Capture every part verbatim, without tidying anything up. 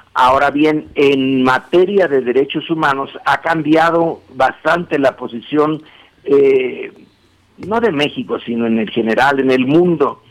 Ahora bien, en materia de derechos humanos ha cambiado bastante la posición, eh, no de México, sino en el general, en el mundo,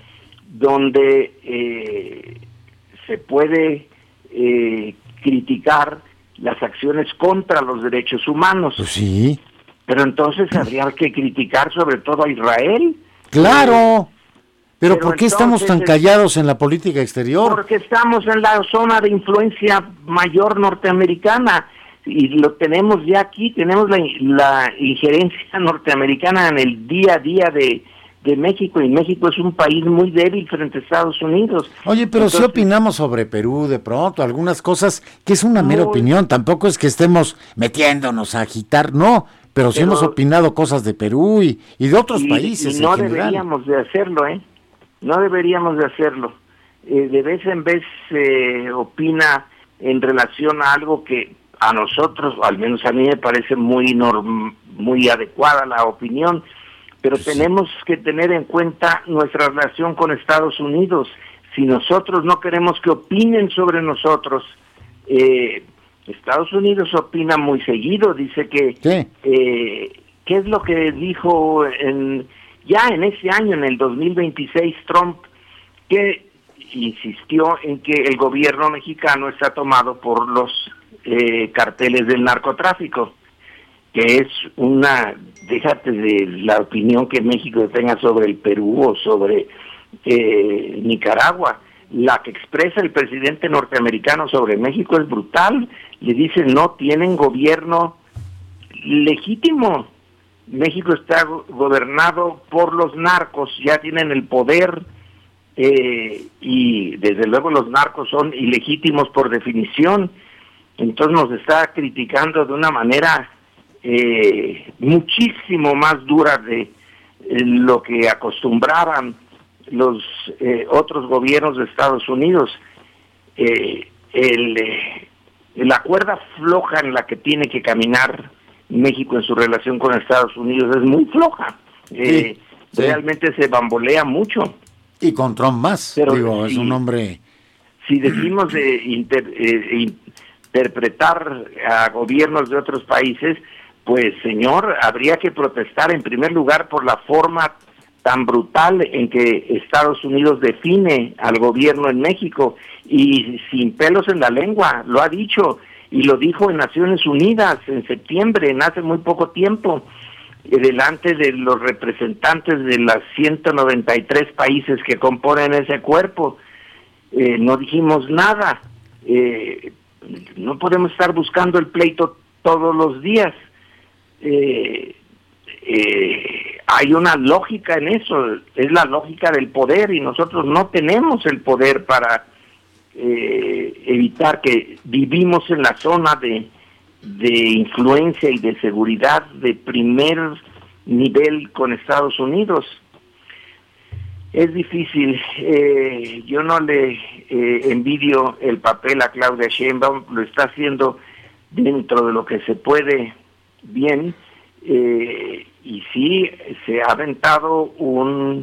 donde eh, se puede eh, criticar las acciones contra los derechos humanos. Pues sí. Pero entonces habría que criticar sobre todo a Israel. ¡Claro! Eh, Pero, pero ¿por qué estamos tan entonces, callados en la política exterior? Porque estamos en la zona de influencia mayor norteamericana y lo tenemos ya aquí, tenemos la, la injerencia norteamericana en el día a día de, de México, y México es un país muy débil frente a Estados Unidos. Oye, pero Entonces, sí opinamos sobre Perú de pronto, algunas cosas que es una mera muy, opinión, tampoco es que estemos metiéndonos a agitar, no, pero sí pero, hemos opinado cosas de Perú y, y de otros y, países y no en general. deberíamos de hacerlo, ¿eh? No deberíamos de hacerlo. Eh, de vez en vez se eh, opina en relación a algo que a nosotros, o al menos a mí me parece muy norm, muy adecuada la opinión, pero Pues tenemos que tener en cuenta nuestra relación con Estados Unidos. Si nosotros no queremos que opinen sobre nosotros, eh, Estados Unidos opina muy seguido, dice que, ¿qué? Eh, ¿qué es lo que dijo en... Ya en ese año, en el dos mil veintiséis, Trump, que insistió en que el gobierno mexicano está tomado por los eh, carteles del narcotráfico, que es una, déjate de la opinión que México tenga sobre el Perú o sobre eh, Nicaragua, la que expresa el presidente norteamericano sobre México es brutal. Le dice, no tienen gobierno legítimo. México está gobernado por los narcos, ya tienen el poder, eh, y desde luego los narcos son ilegítimos por definición. Entonces nos está criticando de una manera eh, muchísimo más dura de eh, lo que acostumbraban los eh, otros gobiernos de Estados Unidos. Eh, el, eh, la cuerda floja en la que tiene que caminar México en su relación con Estados Unidos es muy floja. Eh, Sí, sí. Realmente se bambolea mucho. Y con Trump más, Pero digo, si, es un hombre... Si decimos de inter, eh, interpretar a gobiernos de otros países, pues señor, habría que protestar en primer lugar por la forma tan brutal en que Estados Unidos define al gobierno en México, y sin pelos en la lengua, lo ha dicho, y lo dijo en Naciones Unidas en septiembre, en hace muy poco tiempo, eh, delante de los representantes de las ciento noventa y tres países que componen ese cuerpo. Eh, no dijimos nada. Eh, no podemos estar buscando el pleito todos los días. Eh, eh, hay una lógica en eso, es la lógica del poder, y nosotros no tenemos el poder para eh, evitar que vivimos en la zona de, de influencia y de seguridad de primer nivel con Estados Unidos. Es difícil. Eh, yo no le eh, envidio el papel a Claudia Sheinbaum, lo está haciendo dentro de lo que se puede bien, eh, y sí se ha aventado un,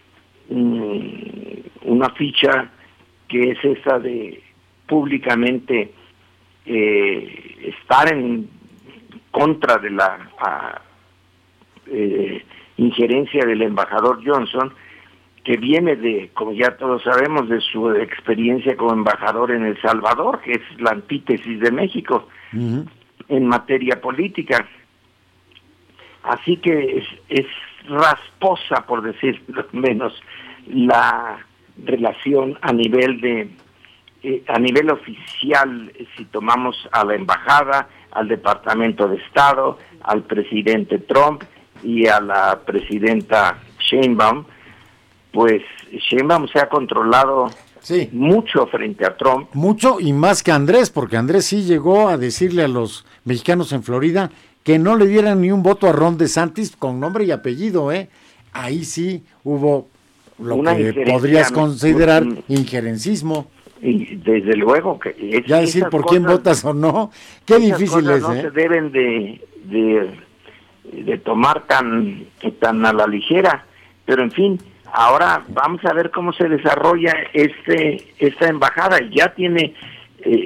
un una ficha que es esa de públicamente eh, estar en contra de la a, eh, injerencia del embajador Johnson, que viene de, como ya todos sabemos, de su experiencia como embajador en El Salvador, que es la antítesis de México uh-huh. en materia política. Así que es, es rasposa, por decirlo menos, la relación a nivel de eh, a nivel oficial, si tomamos a la embajada, al Departamento de Estado, al presidente Trump y a la presidenta Sheinbaum. Pues Sheinbaum se ha controlado sí. mucho frente a Trump. Mucho y más que Andrés, porque Andrés sí llegó a decirle a los mexicanos en Florida que no le dieran ni un voto a Ron DeSantis con nombre y apellido, ¿eh? Ahí sí hubo lo Una que podrías considerar un, injerencismo. Y desde luego que... Es, ya decir por cosas, quién votas o no, qué difícil es, no ¿eh? se deben de, de, de tomar tan, tan a la ligera, pero en fin... Ahora vamos a ver cómo se desarrolla este esta embajada. Ya tiene